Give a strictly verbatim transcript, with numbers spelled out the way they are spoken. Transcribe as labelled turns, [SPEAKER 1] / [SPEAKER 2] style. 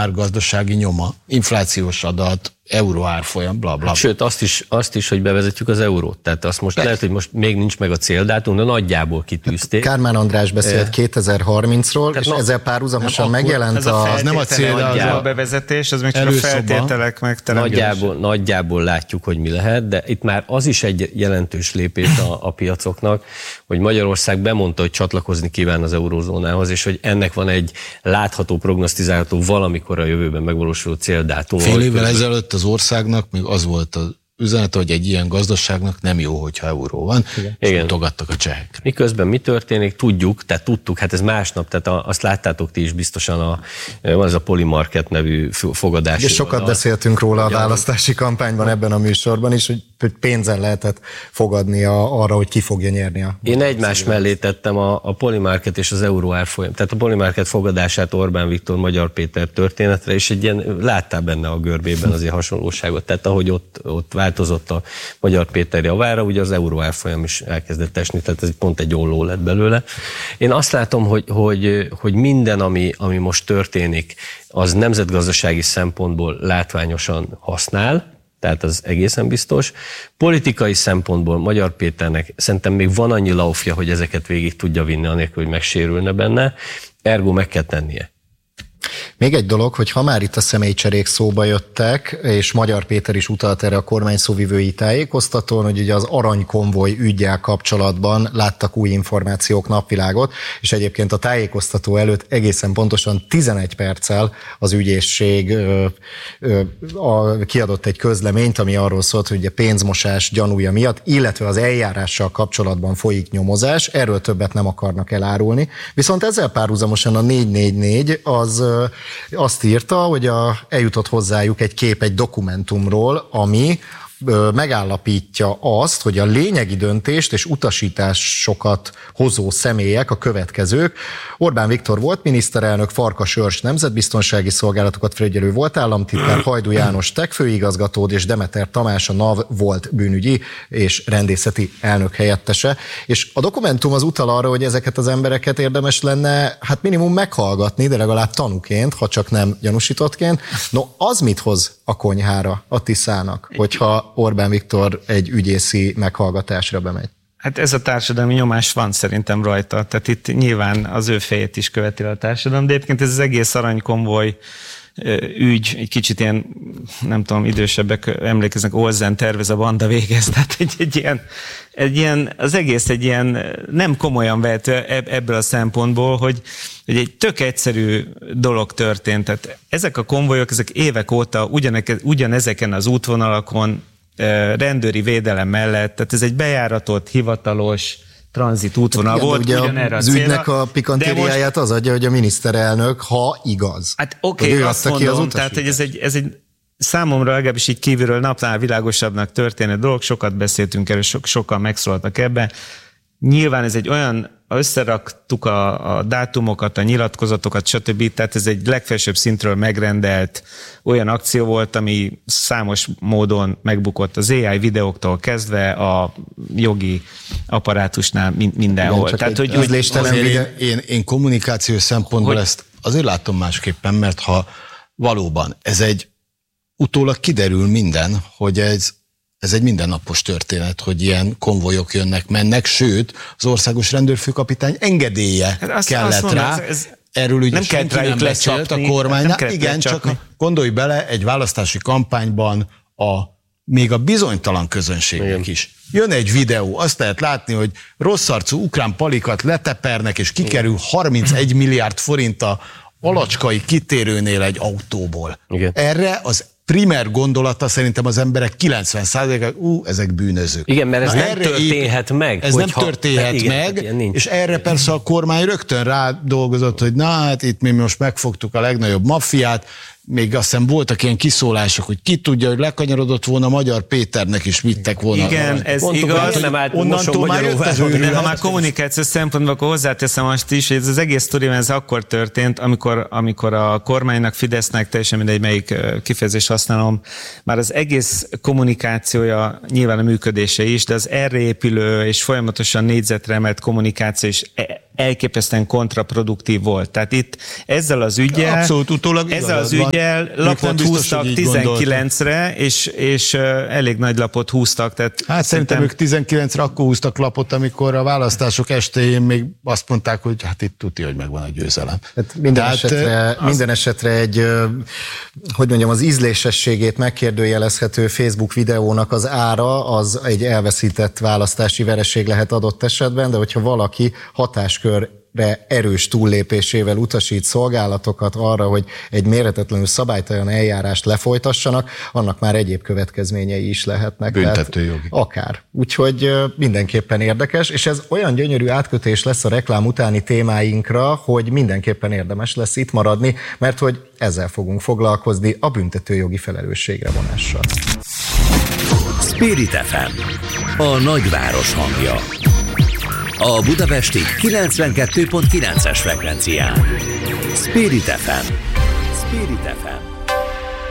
[SPEAKER 1] már gazdasági nyoma, inflációs adat, euró árfolyam, bla, bla.
[SPEAKER 2] Hát, sőt, azt is, azt is, hogy bevezetjük az eurót. Tehát azt most Be... lehet, hogy most még nincs meg a céldátum, de nagyjából kitűzték.
[SPEAKER 3] Kármán András beszélt kétezer-harmincról, tehát és no, ezzel párhuzamosan megjelent
[SPEAKER 4] ez a,
[SPEAKER 3] a...
[SPEAKER 4] Az nem a cél, de a bevezetés, az még csak előszoba. A feltételek megteremtés.
[SPEAKER 2] Nagyjából, nagyjából látjuk, hogy mi lehet, de itt már az is egy jelentős lépés a, a piacoknak, hogy Magyarország bemondta, hogy csatlakozni kíván az eurózónához, és hogy ennek van egy látható, prognosztizálható valamikor a jövőben megvalósuló céldátum.
[SPEAKER 1] Fél évvel ezelőtt az országnak még az volt az üzenete, hogy egy ilyen gazdaságnak nem jó, hogyha euró van, igen. És mutogattak a csehekre.
[SPEAKER 2] Miközben mi történik, tudjuk, tehát tudtuk, hát ez másnap, tehát a, azt láttátok ti is biztosan, a, van ez a Polymarket nevű fogadás.
[SPEAKER 3] És sokat a, beszéltünk róla a választási kampányban ebben a műsorban is, hogy pénzen lehetett fogadni a, arra, hogy ki fogja nyerni a...
[SPEAKER 2] Én egymás mellé tettem a, a Polymarket és az euró árfolyam. Tehát a Polymarket fogadását Orbán Viktor, Magyar Péter történetre, és egy ilyen, láttál benne a görbében azért hasonlóságot. Tehát ahogy ott, ott változott a Magyar Péter javára, ugye az euró árfolyam is elkezdett esni, tehát ez pont egy olló lett belőle. Én azt látom, hogy, hogy, hogy minden, ami, ami most történik, az nemzetgazdasági szempontból látványosan használ, tehát az egészen biztos. Politikai szempontból Magyar Péternek szerintem még van annyi laufja, hogy ezeket végig tudja vinni, anélkül, hogy megsérülne benne, ergo meg kell tennie.
[SPEAKER 3] Még egy dolog, hogy ha már itt a személycserék szóba jöttek, és Magyar Péter is utalt erre a kormány szóvivői tájékoztatón, hogy ugye az aranykonvoj üggyel kapcsolatban láttak új információk, napvilágot, és egyébként a tájékoztató előtt egészen pontosan tizenegy perccel az ügyészség ö, ö, a, kiadott egy közleményt, ami arról szólt, hogy a pénzmosás gyanúja miatt, illetve az eljárással kapcsolatban folyik nyomozás, erről többet nem akarnak elárulni. Viszont ezzel párhuzamosan a négy négy négy az azt írta, hogy a, eljutott hozzájuk egy kép egy dokumentumról, ami ö, megállapítja azt, hogy a lényegi döntést és utasításokat hozó személyek a következők. Orbán Viktor volt miniszterelnök, Farkas Őrs nemzetbiztonsági szolgálatokat felügyelő volt államtitkár, Hajdú János tek főigazgatód és Demeter Tamás a NAV volt bűnügyi és rendészeti elnök helyettese. És a dokumentum az utal arra, hogy ezeket az embereket érdemes lenne hát minimum meghallgatni, de legalább tanúként, ha csak nem gyanúsítottként. No, az mit hoz a konyhára a Tiszának, hogyha Orbán Viktor egy ügyészi meghallgatásra bemegy?
[SPEAKER 4] Hát ez a társadalmi nyomás van szerintem rajta, tehát itt nyilván az ő fejét is követi a társadalom, de egyébként ez az egész aranykonvoj ügy, egy kicsit ilyen, nem tudom, idősebbek emlékeznek, Olsen tervez a banda végez, tehát egy, egy, ilyen, egy ilyen, az egész egy ilyen nem komolyan vehető ebből a szempontból, hogy, hogy egy tök egyszerű dolog történt, tehát ezek a konvojok, ezek évek óta ugyaneke, ugyanezeken az útvonalakon rendőri védelem mellett, tehát ez egy bejáratott, hivatalos tranzit útvonal
[SPEAKER 3] igen,
[SPEAKER 4] volt,
[SPEAKER 3] ugye
[SPEAKER 4] ugyanerre
[SPEAKER 3] az
[SPEAKER 4] a célra,
[SPEAKER 3] ügynek a pikantériáját most... az adja, hogy a miniszterelnök, ha igaz.
[SPEAKER 4] Hát oké, okay, azt mondom, tehát hogy ez egy, ez egy számomra legalábbis így kívülről napnál világosabbnak történő dolog, sokat beszéltünk erről, so, sokan megszólaltak ebben. Nyilván ez egy olyan, összeraktuk a, a dátumokat, a nyilatkozatokat, stb. Tehát ez egy legfelsőbb szintről megrendelt olyan akció volt, ami számos módon megbukott az á i videóktól kezdve a jogi apparátusnál mindenhol.
[SPEAKER 3] Igen,
[SPEAKER 4] Tehát, hogy,
[SPEAKER 3] hogy
[SPEAKER 1] én, én, én kommunikációs szempontból hogy... ezt azért látom másképpen, mert ha valóban ez egy utólag kiderül minden, hogy ez Ez egy mindennapos történet, hogy ilyen konvojok jönnek, mennek, sőt, az országos rendőrfőkapitány engedélye hát azt, kellett azt mondom, rá. Ez, ez Erről ugye nem senki nem beszélt a kormánynál. Igen, csak gondolj bele, egy választási kampányban a, még a bizonytalan közönségnek is. Jön egy videó, azt lehet látni, hogy rosszarcú ukrán palikat letepernek, és kikerül harmincegy milliárd forint a alacskai kitérőnél egy autóból. Igen. Erre az primer gondolata szerintem az emberek kilencven százaléka, ú, ezek bűnözők.
[SPEAKER 2] Igen, mert ez Na, nem történhet épp, meg.
[SPEAKER 1] Ez nem történhet igen, meg, és erre persze a kormány rögtön rádolgozott, hogy na hát itt mi most megfogtuk a legnagyobb maffiát, még azt hiszem voltak ilyen kiszólások, hogy ki tudja, hogy lekanyarodott volna Magyar Péternek is vittek volna.
[SPEAKER 4] Igen, ez Pontok igaz,
[SPEAKER 2] nem állt
[SPEAKER 1] onnantól már jött az őrület.
[SPEAKER 4] De ha már kommunikációs szempontból, akkor hozzáteszem azt is, hogy ez az egész sztoriban ez akkor történt, amikor, amikor a kormánynak, Fidesznek, teljesen mindegy, melyik kifejezést használom, már az egész kommunikációja nyilván a működése is, de az erre épülő és folyamatosan négyzetre emelt kommunikáció is elképesztően kontraproduktív volt. Tehát itt ezzel az üggyel,
[SPEAKER 1] abszolút utólag
[SPEAKER 4] ezzel az üggyel van. lapot biztos, húztak tizenkilencre, és, és elég nagy lapot húztak. Tehát
[SPEAKER 1] hát szerintem ők tizenkilencre akkor húztak lapot, amikor a választások estéjén még azt mondták, hogy hát itt tudja, hogy megvan a győzelem.
[SPEAKER 3] Hát minden, Tehát esetre, az... minden esetre egy, hogy mondjam, az ízlésességét megkérdőjelezhető Facebook videónak az ára, az egy elveszített választási vereség lehet adott esetben, de hogyha valaki hatáskörre erős túllépésével utasít szolgálatokat arra, hogy egy mérhetetlenül szabálytalan eljárást lefolytassanak, annak már egyéb következményei is lehetnek.
[SPEAKER 1] Büntetőjogi.
[SPEAKER 3] Akár. Úgyhogy mindenképpen érdekes, és ez olyan gyönyörű átkötés lesz a reklám utáni témáinkra, hogy mindenképpen érdemes lesz itt maradni, mert hogy ezzel fogunk foglalkozni, a büntetőjogi felelősségre vonással.
[SPEAKER 5] Spirit ef em, a nagyváros hangja. A budapesti kilencvenkettő pont kilences frekvencián. Spirit ef em. Spirit ef em.